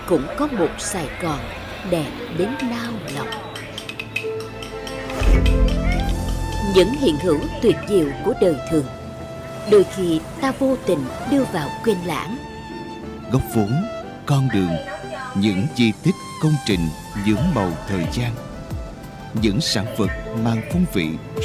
cũng có một Sài Gòn đẹp đến nao lòng. Những hiện hữu tuyệt diệu của đời thường đôi khi ta vô tình đưa vào quên lãng. Góc phố, con đường, những di tích công trình nhuốm màu thời gian, những sản vật mang phong vị